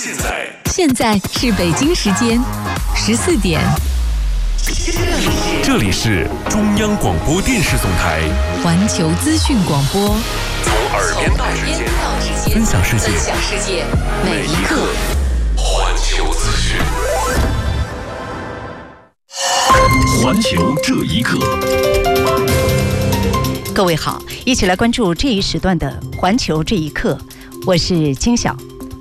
现在是北京时间14点。 这里是中央广播电视总台环球资讯广播， 从耳边到指尖，分享世界，每一刻环球资讯。环球这一刻， 各位好，一起来关注这一时段的环球这一刻，我是金晓。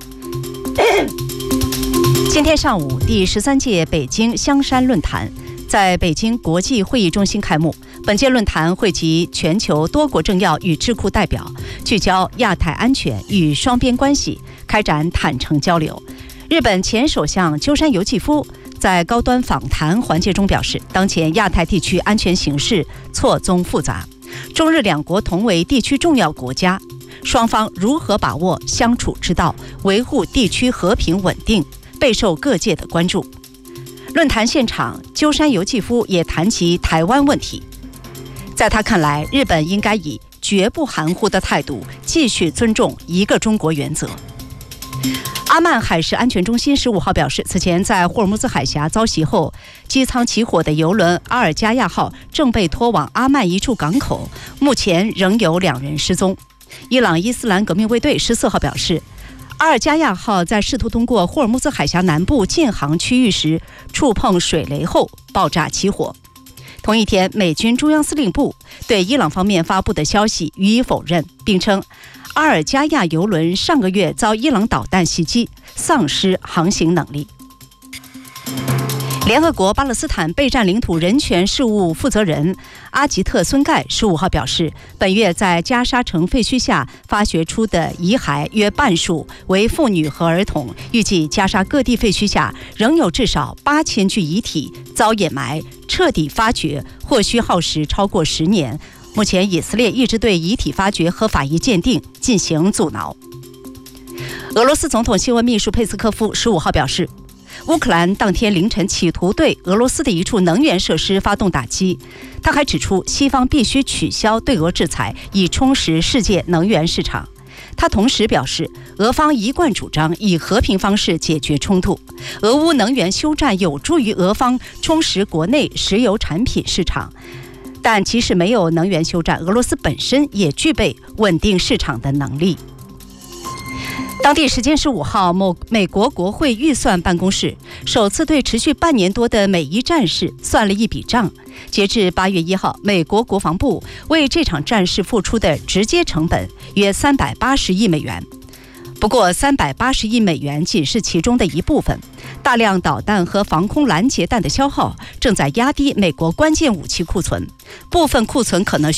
今天上午，第13届北京香山论坛在北京国际会议中心开幕。本届论坛汇集全球多国政要与智库代表，聚焦亚太安全与双边关系，开展坦诚交流。日本前首相鸠山由纪夫在高端访谈环节中表示，当前亚太地区安全形势错综复杂，中日两国同为地区重要国家，双方如何把握相处之道，维护地区和平稳定，备受各界的关注。论坛现场，鸠山由纪夫也谈及台湾问题。在他看来，日本应该以绝不含糊的态度，继续尊重一个中国原则。阿曼海事安全中心15号表示，此前在霍尔木兹海峡遭袭后，机舱起火的油轮阿尔加亚号正被拖往阿曼一处港口，目前仍有2人失踪。伊朗伊斯兰革命卫队14号表示，阿尔加亚号在试图通过霍尔木兹海峡南部禁航区域时触碰水雷后爆炸起火。同一天，美军中央司令部对伊朗方面发布的消息予以否认，并称阿尔加亚油轮上个月遭伊朗导弹袭击，丧失航行能力。联合国巴勒斯坦备战领土人权事务负责人阿吉特·孙盖15号表示，本月在加沙城废墟下发掘出的遗骸约半数为妇女和儿童，预计加沙各地废墟下仍有至少8000具遗体遭掩埋，彻底发掘或需耗时超过10年。目前以色列一直对遗体发掘和法医鉴定进行阻挠。俄罗斯总统新闻秘书佩斯科夫15号表示，乌克兰当天凌晨企图对俄罗斯的一处能源设施发动打击。他还指出，西方必须取消对俄制裁，以充实世界能源市场。他同时表示，俄方一贯主张以和平方式解决冲突，俄乌能源休战有助于俄方充实国内石油产品市场。但即使没有能源休战，俄罗斯本身也具备稳定市场的能力。当地时间15号，美国国会预算办公室首次对持续半年多的美伊战事算了一笔账。截至8月1号，美国国防部为这场战事付出的直接成本约380亿美元。不过380亿美元仅是其中的一部分，大量导弹和防空拦截弹的消耗正在压低美国关键武器库存，部分库存可能